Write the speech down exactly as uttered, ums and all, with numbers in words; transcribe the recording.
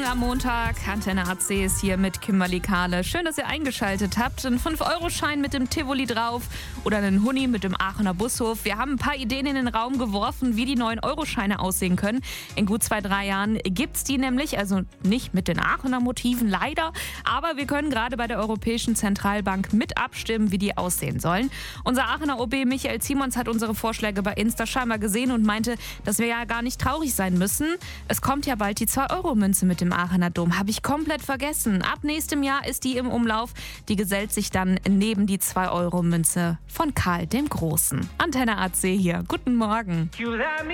am Montag. Antenne A C ist hier mit Kimberly Kahle. Schön, dass ihr eingeschaltet habt. Ein fünf Euro Schein mit dem Tivoli drauf oder einen Huni mit dem Aachener Bushof. Wir haben ein paar Ideen in den Raum geworfen, wie die neuen Euro Scheine aussehen können. In gut zwei, drei Jahren gibt's die nämlich, also nicht mit den Aachener Motiven, leider. Aber wir können gerade bei der Europäischen Zentralbank mit abstimmen, wie die aussehen sollen. Unser Aachener O B Michael Simons hat unsere Vorschläge bei Insta scheinbar gesehen und meinte, dass wir ja gar nicht traurig sein müssen. Es kommt ja bald die zwei Euro Münze mit dem Aachener Dom. Habe ich komplett vergessen. Ab nächstem Jahr ist die im Umlauf. Die gesellt sich dann neben die zwei Euro Münze von Karl dem Großen. Antenne A C hier. Guten Morgen.